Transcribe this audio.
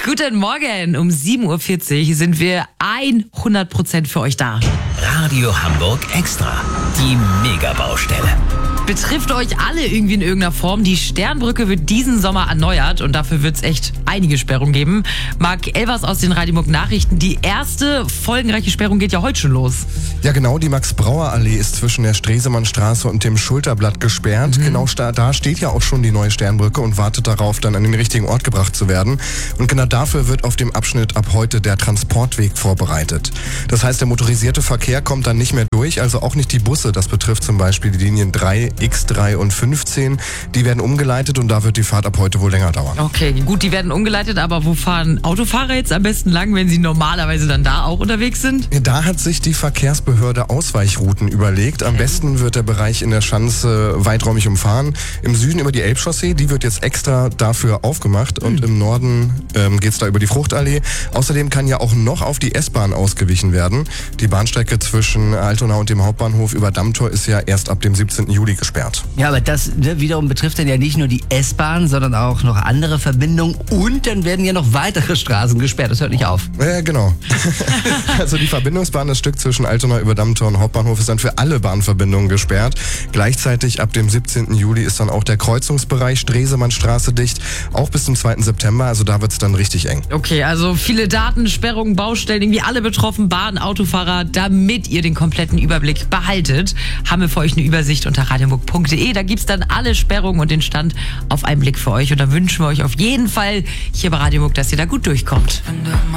Guten Morgen, um 7.40 Uhr sind wir 100% für euch da. Radio Hamburg Extra. Die Megabaustelle. Betrifft euch alle irgendwie in irgendeiner Form. Die Sternbrücke wird diesen Sommer erneuert und dafür wird es echt einige Sperrungen geben. Marc Elvers aus den Radio Hamburg Nachrichten. Die erste folgenreiche Sperrung geht ja heute schon los. Ja genau, die Max-Brauer-Allee ist zwischen der Stresemannstraße und dem Schulterblatt gesperrt. Genau da steht ja auch schon die neue Sternbrücke und wartet darauf, dann an den richtigen Ort gebracht zu werden. Und genau dafür wird auf dem Abschnitt ab heute der Transportweg vorbereitet. Das heißt, der motorisierte Verkehr kommt dann nicht mehr durch, also auch nicht die Busse. Das betrifft zum Beispiel die Linien 3, X3 und 15. Die werden umgeleitet und da wird die Fahrt ab heute wohl länger dauern. Okay, gut, die werden umgeleitet, aber wo fahren Autofahrer jetzt am besten lang, wenn sie normalerweise dann da auch unterwegs sind? Da hat sich die Verkehrsbehörde Ausweichrouten überlegt. Am besten wird der Bereich in der Schanze weiträumig umfahren. Im Süden über die Elbchaussee, die wird jetzt extra dafür aufgemacht und im Norden geht's da über die Fruchtallee. Außerdem kann ja auch noch auf die S-Bahn ausgewichen werden. Die Bahnstrecke zwischen Altona und dem Hauptbahnhof über Dammtor ist ja erst ab dem 17. Juli gesperrt. Ja, aber das wiederum betrifft dann ja nicht nur die S-Bahn, sondern auch noch andere Verbindungen und dann werden ja noch weitere Straßen gesperrt. Das hört nicht auf. Ja, genau. Also die Verbindungsbahn, das Stück zwischen Altona über Dammtor und Hauptbahnhof ist dann für alle Bahnverbindungen gesperrt. Gleichzeitig ab dem 17. Juli ist dann auch der Kreuzungsbereich Stresemannstraße dicht, auch bis zum 2. September, also da wird's dann richtig eng. Okay, also viele Daten, Sperrungen, Baustellen, irgendwie alle betroffen, Bahn, Autofahrer, damit ihr den kompletten Überblick behaltet, haben wir für euch eine Übersicht unter radiohamburg.de. Da gibt's dann alle Sperrungen und den Stand auf einen Blick für euch und da wünschen wir euch auf jeden Fall hier bei Radio Hamburg, dass ihr da gut durchkommt.